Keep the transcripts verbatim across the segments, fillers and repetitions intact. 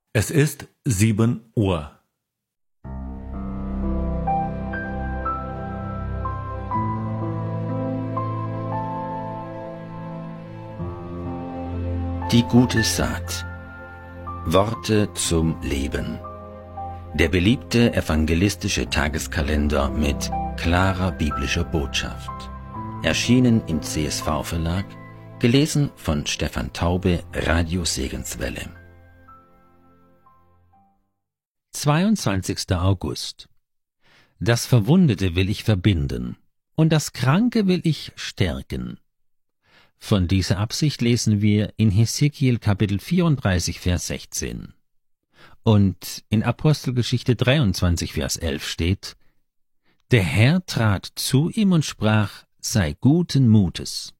Es ist sieben Uhr. Die gute Saat. Worte zum Leben. Der beliebte evangelistische Tageskalender mit klarer biblischer Botschaft. Erschienen im C S V-Verlag, gelesen von Stefan Taube, Radio Segenswelle. zweiundzwanzigster August. Das Verwundete will ich verbinden, und das Kranke will ich stärken. Von dieser Absicht lesen wir in Hesekiel Kapitel vierunddreißig, Vers sechzehn. Und in Apostelgeschichte dreiundzwanzig, Vers elf steht: Der Herr trat zu ihm und sprach: Sei guten Mutes.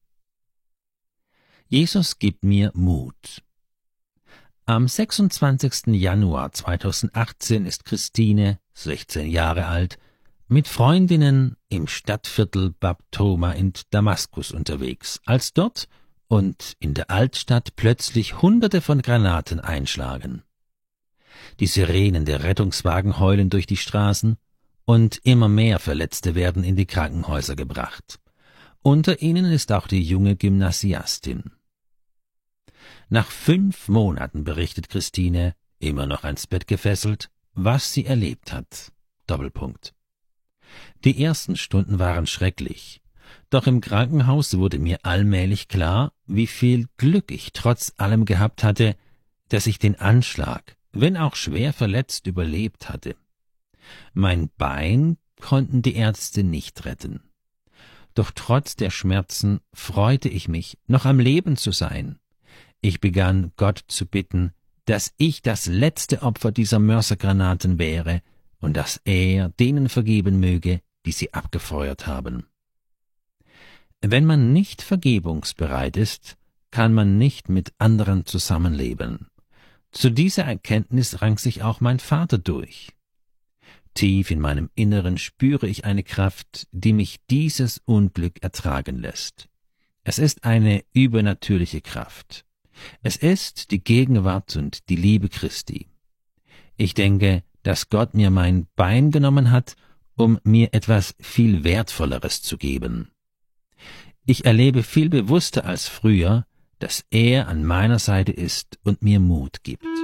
Jesus gibt mir Mut. Am sechsundzwanzigsten Januar zweitausendachtzehn ist Christine, sechzehn Jahre alt, mit Freundinnen im Stadtviertel Bab Toma in Damaskus unterwegs, als dort und in der Altstadt plötzlich Hunderte von Granaten einschlagen. Die Sirenen der Rettungswagen heulen durch die Straßen und immer mehr Verletzte werden in die Krankenhäuser gebracht. Unter ihnen ist auch die junge Gymnasiastin. Nach fünf Monaten berichtet Christine, immer noch ans Bett gefesselt, was sie erlebt hat. Doppelpunkt. Die ersten Stunden waren schrecklich, doch im Krankenhaus wurde mir allmählich klar, wie viel Glück ich trotz allem gehabt hatte, dass ich den Anschlag, wenn auch schwer verletzt, überlebt hatte. Mein Bein konnten die Ärzte nicht retten. Doch trotz der Schmerzen freute ich mich, noch am Leben zu sein. Ich begann Gott zu bitten, dass ich das letzte Opfer dieser Mörsergranaten wäre und dass er denen vergeben möge, die sie abgefeuert haben. Wenn man nicht vergebungsbereit ist, kann man nicht mit anderen zusammenleben. Zu dieser Erkenntnis rang sich auch mein Vater durch. Tief in meinem Inneren spüre ich eine Kraft, die mich dieses Unglück ertragen lässt. Es ist eine übernatürliche Kraft. Es ist die Gegenwart und die Liebe Christi. Ich denke, dass Gott mir mein Bein genommen hat, um mir etwas viel Wertvolleres zu geben. Ich erlebe viel bewusster als früher, dass er an meiner Seite ist und mir Mut gibt.